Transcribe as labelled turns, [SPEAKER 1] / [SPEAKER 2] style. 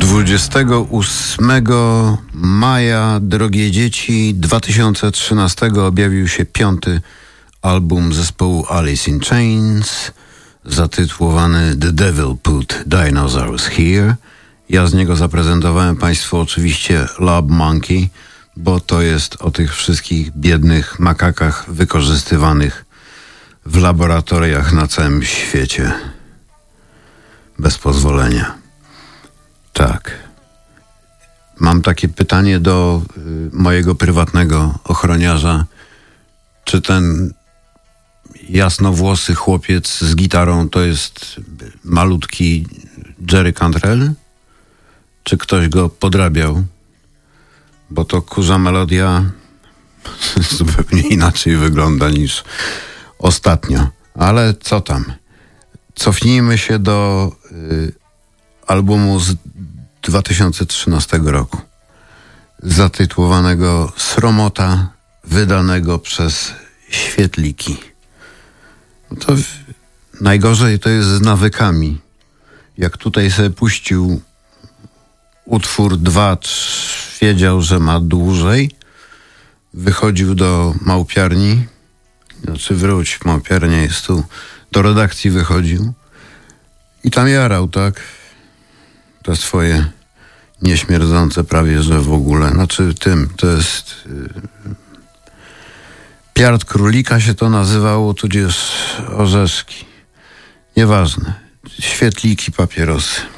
[SPEAKER 1] 28 maja, drogie dzieci, 2013 objawił się 5. album zespołu Alice in Chains, zatytułowany The Devil Put Dinosaurs Here. Ja z niego zaprezentowałem Państwu oczywiście Lab Monkey, bo to jest o tych wszystkich biednych makakach wykorzystywanych w laboratoriach na całym świecie bez pozwolenia. Tak. Mam takie pytanie do mojego prywatnego ochroniarza. Czy ten jasnowłosy chłopiec z gitarą to jest malutki Jerry Cantrell? Czy ktoś go podrabiał? Bo to kurza melodia zupełnie inaczej wygląda niż ostatnio. Ale co tam? Cofnijmy się do albumu z 2013 roku, zatytułowanego Sromota, wydanego przez Świetliki. To najgorzej to jest z nawykami. Jak tutaj sobie puścił utwór 2, wiedział, że ma dłużej, wychodził do małpiarni, małpiarnia jest tu, do redakcji wychodził i tam jarał, tak? To swoje nieśmierdzące prawie, że w ogóle. To jest piard królika się to nazywało, tudzież orzeszki. Nieważne. Świetliki, papierosy.